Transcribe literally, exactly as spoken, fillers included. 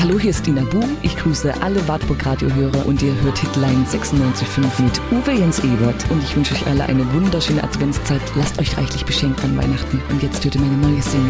Hallo, hier ist Dina Bu. Ich grüße alle Wartburg-Radio-Hörer und ihr hört Hitline sechsundneunzig Komma fünf mit Uwe Jens Ebert. Und ich wünsche euch alle eine wunderschöne Adventszeit. Lasst euch reichlich beschenken an Weihnachten. Und jetzt hört ihr meine neue Single.